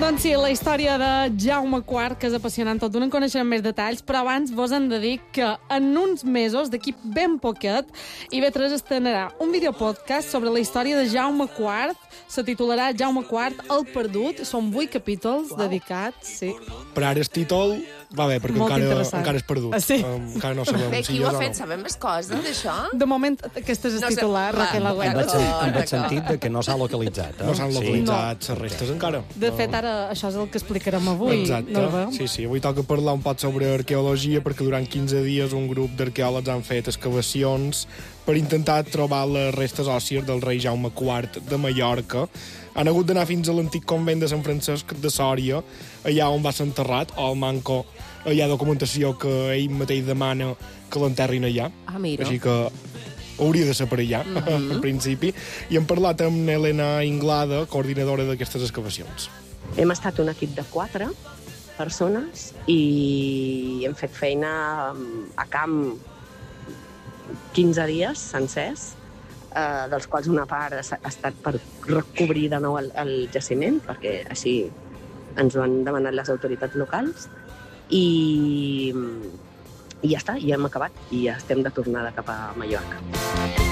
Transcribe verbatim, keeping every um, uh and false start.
Doncs sí, la història de Jaume quart, que és apassionant, tot d'una en coneixerem més detalls, però abans vos hem de dir que en uns mesos, d'aquí ben poquet, I V tres estrenarà un videopodcast sobre la història de Jaume quart, se titularà Jaume quart, el perdut, són vuit capítols wow. dedicats, sí. Per ara el títol va bé, perquè encara, encara és perdut. Ah, sí? Um, encara no sabem Bé, si qui ho és ha o fet? no. Sabem més coses d'això? De moment, aquest és el No sé, titular, va, Raquel bueno. Agüero. Amb el, sen Oh, amb el d'acord. sentit de que no s'ha localitzat. Eh? No s'han localitzat Sí. les restes encara. De fet, ara això és el que explicarem avui. Exacte. No el veu? Sí, sí. Avui toca parlar un poc sobre arqueologia perquè durant quinze dies un grup d'arqueòlegs han fet excavacions per intentar trobar les restes òssies del rei Jaume quart de Mallorca. Han hagut d'anar fins a l'antic convent de Sant Francesc de Sòria, allà on va ser enterrat, o al Manco hi ha documentació que ell mateix demana que l'enterrin allà. Ah, mira. Així que hauria de ser per allà, mm -hmm. en principi. I hem parlat amb Helena Inglada, coordinadora d'aquestes excavacions. Hem estat un equip de quatre persones i hem fet feina a camp quinze dies sencers, eh, dels quals una part ha estat per recobrir de nou el, el jaciment, perquè així ens ho han demanat les autoritats locals, i, i ja està, ja hem acabat i ja estem de tornada cap a Mallorca.